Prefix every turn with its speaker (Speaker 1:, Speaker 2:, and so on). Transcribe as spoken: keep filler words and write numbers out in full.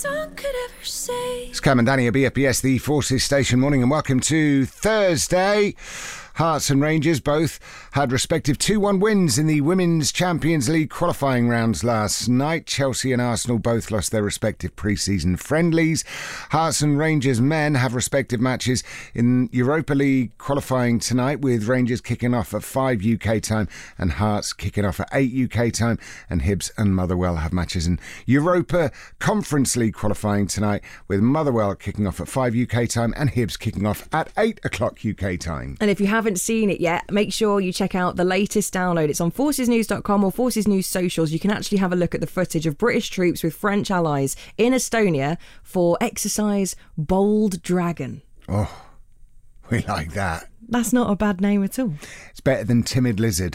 Speaker 1: song could ever say.
Speaker 2: It's Cam and Danny at B F B S, the Forces Station. Morning and welcome to Thursday. Hearts and Rangers both had respective two one wins in the Women's Champions League qualifying rounds last night. Chelsea and Arsenal both lost their respective pre-season friendlies. Hearts and Rangers men have respective matches in Europa League qualifying tonight, with Rangers kicking off at five U K time and Hearts kicking off at eight U K time. And Hibs and Motherwell have matches in Europa Conference League qualifying tonight, with Motherwell kicking off at five U K time and Hibs kicking off at eight o'clock U K time.
Speaker 3: And if you haven't seen it yet, make sure you check out the latest download. It's on forces news dot com or Forces News socials. You can actually have a look at the footage of British troops with French allies in Estonia for exercise Bold Dragon.
Speaker 2: Oh, we like that.
Speaker 3: That's not a bad name at all.
Speaker 2: It's better than Timid Lizard.